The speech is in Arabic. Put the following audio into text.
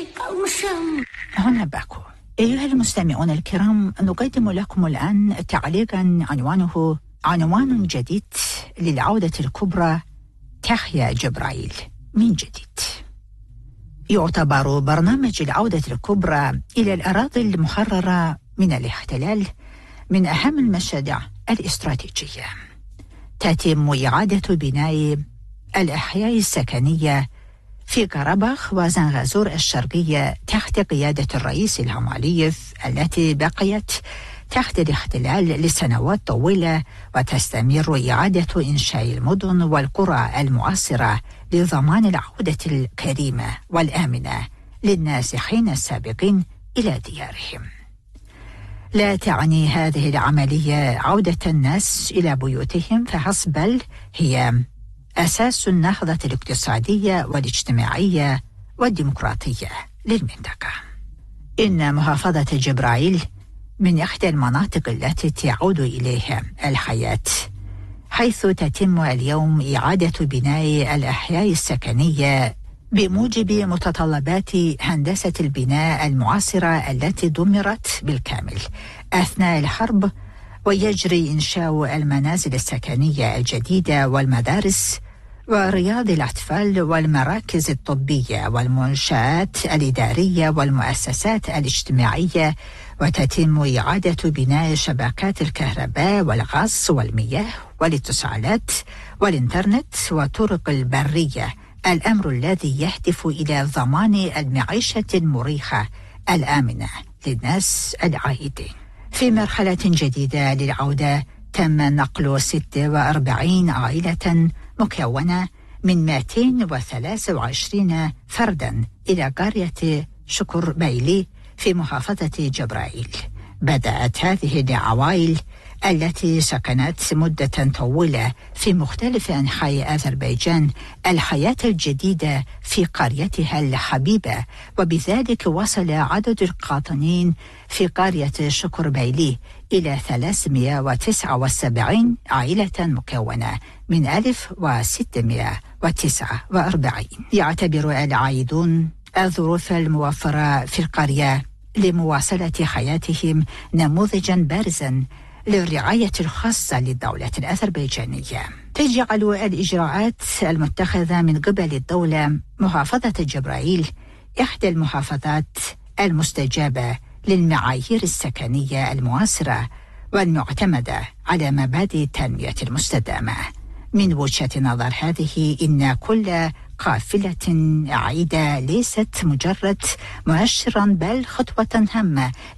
هنا باكو. أيها المستمعون الكرام، نقدم لكم الآن تعليقا عنوانه عنوان جديد للعودة الكبرى تحيا جبرائيل من جديد. يعتبر برنامج العودة الكبرى إلى الأراضي المحررة من الاحتلال من أهم المشاريع الاستراتيجية. تتم إعادة بناء الأحياء السكنية في قرباخ وزنغازور الشرقية تحت قيادة الرئيس إلهام علييف التي بقيت تحت الاحتلال لسنوات طويلة، وتستمر إعادة إنشاء المدن والقرى المعاصرة لضمان العودة الكريمة والآمنة للنازحين السابقين إلى ديارهم. لا تعني هذه العملية عودة الناس إلى بيوتهم فحسب، بل هي أساس النهضة الاقتصادية والاجتماعية والديمقراطية للمنطقة. إن محافظة جبرائيل من إحدى المناطق التي تعود إليها الحياة، حيث تتم اليوم إعادة بناء الأحياء السكنية بموجب متطلبات هندسة البناء المعاصرة التي دمرت بالكامل أثناء الحرب، ويجري إنشاء المنازل السكنية الجديدة والمدارس ورياض الأطفال والمراكز الطبية والمنشآت الإدارية والمؤسسات الاجتماعية، وتتم إعادة بناء شبكات الكهرباء والغاز والمياه والاتصالات والإنترنت وطرق البرية، الأمر الذي يهدف إلى ضمان المعيشة المريحة الآمنة للناس العائدين. في مرحلة جديدة للعودة تم نقل 46 عائلة مكونة من 223 فرداً إلى قرية شكر بيلي في محافظة جبرائيل. بدأت هذه العوائل التي سكنت مدة طويلة في مختلف أنحاء أذربيجان الحياة الجديدة في قريتها الحبيبة، وبذلك وصل عدد القاطنين في قرية شكر بيلي إلى 379 عائلة مكونة من 1649. يعتبر العائدون الظروف الموفرة في القرية لمواصلة حياتهم نموذجاً بارزاً للرعاية الخاصة للدولة الأذربيجانية. تجعل الإجراءات المتخذة من قبل الدولة محافظة جبرائيل إحدى المحافظات المستجابة للمعايير السكنية المعاصرة والمعتمدة على مبادئ التنمية المستدامة. من وجهة نظر هذه، إن كل قافلة عائدة ليست مجرد مؤشراً بل خطوة هامة